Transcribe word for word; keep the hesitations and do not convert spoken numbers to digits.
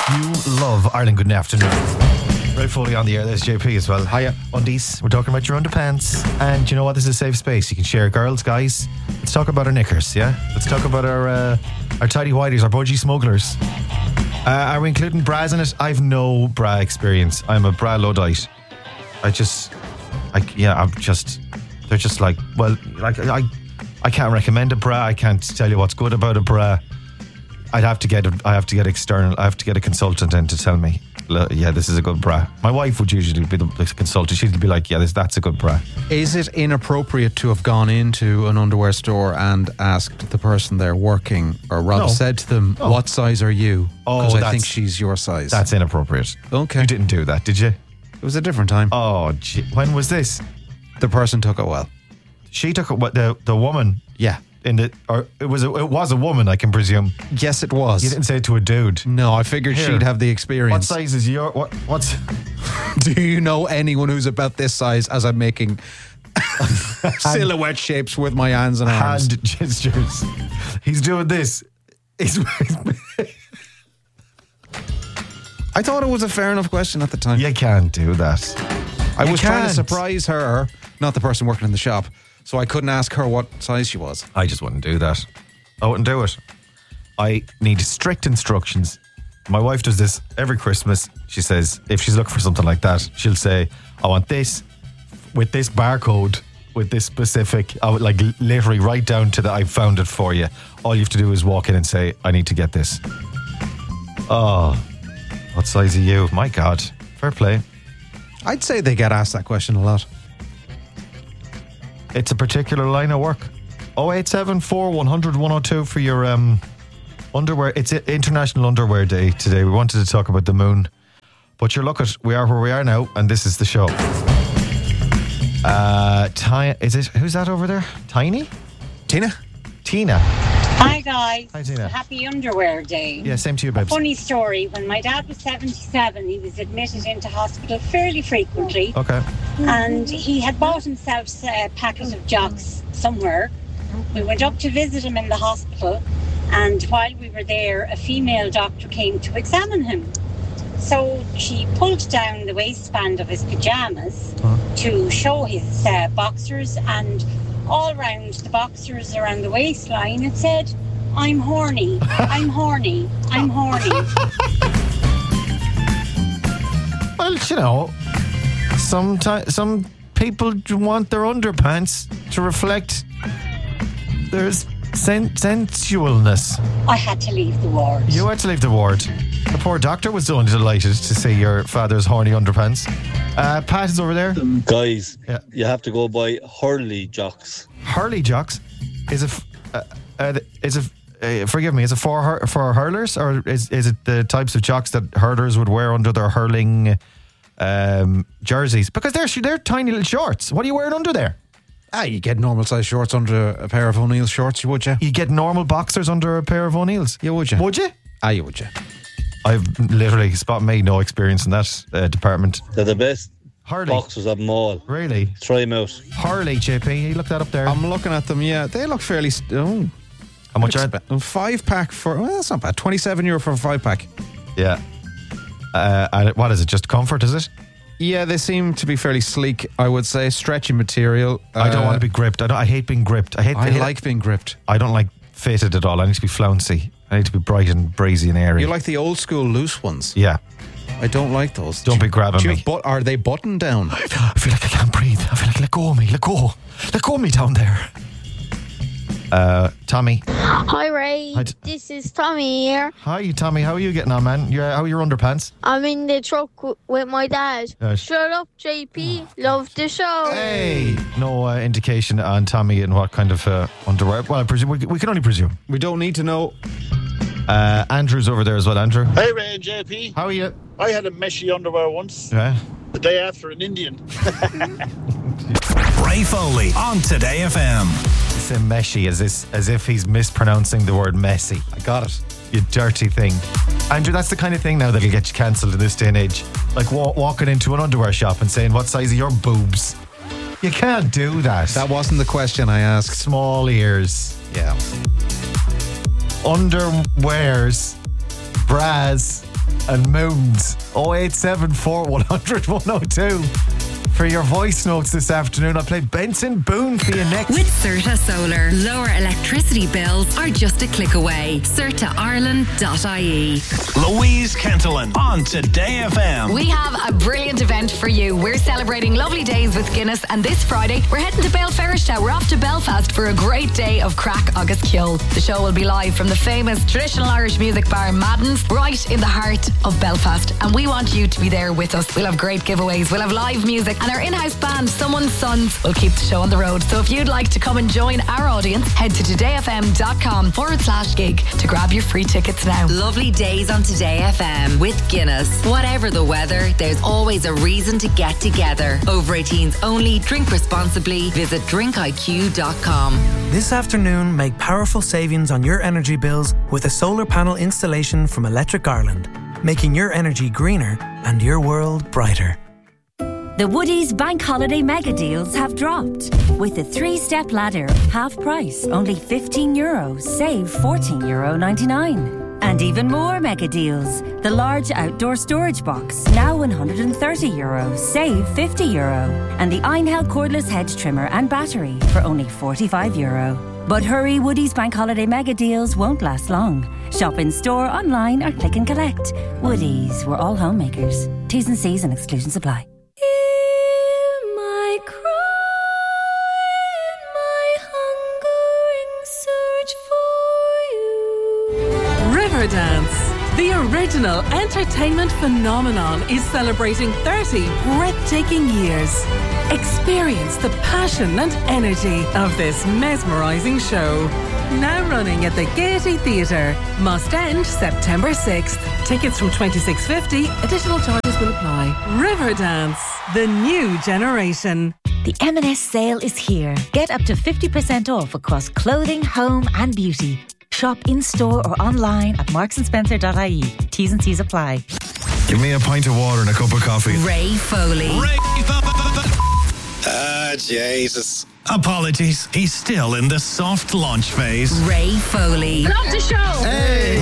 You love Ireland Good Afternoon. Right, fully on the air. There's J P as well. Hiya. Undies. We're talking about your underpants. And you know what? This is a safe space. You can share. Girls, guys, let's talk about our knickers, yeah? Let's talk about our uh, our tidy whities, our budgie smugglers. Uh, are we including bras in it? I've no bra experience. I'm a bra Luddite. I just, I, yeah, I'm just, they're just like, well, like, I, I can't recommend a bra. I can't tell you what's good about a bra. I'd have to get, a, I have to get external, I have to get a consultant in to tell me, yeah, this is a good bra. My wife would usually be the, the consultant. She'd be like, yeah, this, that's a good bra. Is it inappropriate to have gone into an underwear store and asked the person there working, or rather No. said to them, No. what size are you? Oh, Because I that's- think she's your size. That's inappropriate. Okay. You didn't do that, did you? It was a different time. Oh, gee, when was this? The person took it well. She took it, what, the, the woman Yeah. in the, or it was a, it was a woman, I can presume. Yes, it was. You didn't say it to a dude. No, I figured Here. she'd have the What experience. size is your, what, what's... Do you know anyone who's about this size as I'm making silhouette shapes with my hands and arms? hand gestures. He's doing this. He's, I thought it was a fair enough question at the time. you can't do that. I You was trying to can't. surprise her, not the person working in the shop, so I couldn't ask her what size she was. I just wouldn't do that. I wouldn't do it. I need strict instructions. My wife does this every Christmas. She says, if she's looking for something like that, she'll say, I want this with this barcode, with this specific, I would like literally right down to the, I found it for you. All you have to do is walk in and say, I need to get this. Oh, what size are you? My God. Fair play. I'd say they get asked that question a lot. It's a particular line of work. oh eight seven four, one hundred, one oh two for your um, underwear. It's International Underwear Day today. We wanted to talk about the moon. But you're look at, we are where we are now, and this is the show. Uh, Ty, is it, who's that over there? Tiny? Tina? Tina. Hi guys. Hi, Tina. Happy Underwear Day. Yeah, same to you, babes. Funny story, when my dad was seventy-seven, he was admitted into hospital fairly frequently, Okay. and he had bought himself a packet of jocks somewhere. We went up to visit him in the hospital, and while we were there, a female doctor came to examine him. So she pulled down the waistband of his pyjamas to show his uh, boxers, and all around the boxers around the waistline it said, I'm horny, I'm horny, I'm horny. Well, you know, sometimes some people want their underpants to reflect their sen- sensualness. I had to leave the ward. You had to leave the ward. The poor doctor was only delighted to see your father's horny underpants. Uh, Pat is over there. Guys, Yeah. you have to go buy Hurley jocks. Hurley jocks. Is it? Uh, uh, is it? Uh, forgive me. Is it for hur- for hurlers, or is is it the types of jocks that hurlers would wear under their hurling um, jerseys? Because they're they're tiny little shorts. What are you wearing under there? Ah, you get normal size shorts under a pair of O'Neill shorts, would you? You get normal boxers under a pair of O'Neills. Yeah, would you? Would you? Ah, you would you? I've literally spot me no experience in that uh, department. They're the best Hurley. boxers of them all. Really? Try them out. Hurley, J P. You look that up there. I'm looking at them, yeah. They look fairly... St- oh, How much are? expen- Five pack for... Well, that's not bad. twenty-seven euro for a five pack. Yeah. Uh, and what is it? Just comfort, is it? Yeah, they seem to be fairly sleek, I would say. Stretchy material. I don't Uh, want to be gripped. I don't. I hate being gripped. I hate. I hate- like being gripped. I don't like fitted at all. I need to be flouncy. I need to be bright and breezy and airy. You like the old school loose ones? Yeah. I don't like those. Don't be grabbing Do you me. have but are they button down? I feel like I can't breathe. I feel like let go of me. Let go. Let go of me down there. Uh, Tommy. Hi Ray, Hi, t- this is Tommy here. Hi, Tommy. How are you getting on, man? You, how are your underpants? I'm in the truck w- with my dad. Yes. Shut up, J P. Love the show. Hey. No uh, indication on Tommy and what kind of uh, underwear. Well, I presume we, we can only presume. We don't need to know. Uh, Andrew's over there as well. Andrew. Hey Ray and J P, How are you? I had a meshy underwear once, Yeah. the day after an Indian. Ray Foley on Today F M. Say meshy as this as if he's mispronouncing the word messy. I got it. You dirty thing. Andrew, that's the kind of thing now that'll get you cancelled in this day and age. Like wa- walking into an underwear shop and saying, what size are your boobs? You can't do that. That wasn't the question I asked. Small ears. Yeah. Underwears. Bras. and moons. oh eight seven four, one hundred, one oh two for your voice notes this afternoon. I played Benson Boone for you next. With Certa Solar, lower electricity bills are just a click away. certa ireland dot I E. Louise Kentelan on Today F M. We have a brilliant event for you. We're celebrating lovely days with Guinness, and this Friday we're heading to Bale Ferrishtah. We're off to Belfast for a great day of crack agus kill. The show will be live from the famous traditional Irish music bar Madden's, right in the heart of Belfast, and we want you to be there with us. We'll have great giveaways, we'll have live music, and our in-house band, Someone's Sons, will keep the show on the road. So if you'd like to come and join our audience, head to todayfm.com forward slash gig to grab your free tickets now. Lovely days on Today F M with Guinness. Whatever the weather, there's always a reason to get together. Over eighteens only. Drink responsibly. Visit drink I Q dot com. This afternoon, make powerful savings on your energy bills with a solar panel installation from Electric Ireland, making your energy greener and your world brighter. The Woodies Bank Holiday Mega Deals have dropped. With a three-step ladder, half price, only fifteen euros, save fourteen euro ninety-nine. And even more mega deals. The large outdoor storage box, now one hundred thirty euros, save fifty euro. And the Einhell cordless hedge trimmer and battery for only forty-five euro. But hurry, Woodies Bank Holiday Mega Deals won't last long. Shop in store, online or click and collect. Woodies, we're all homemakers. T's and C's and exclusions apply. Riverdance, the original entertainment phenomenon, is celebrating thirty breathtaking years. Experience the passion and energy of this mesmerising show. Now running at the Gaiety Theatre. Must end September sixth. Tickets from twenty-six fifty. Additional charges will apply. Riverdance, the new generation. The M and S sale is here. Get up to fifty percent off across clothing, home and beauty. Shop in-store or online at marks and spencer dot I E. T's and C's apply. Give me a pint of water and a cup of coffee. Ray Foley. Ray Ah, Jesus. Apologies. He's still in the soft launch phase. Ray Foley. Love the show. Hey.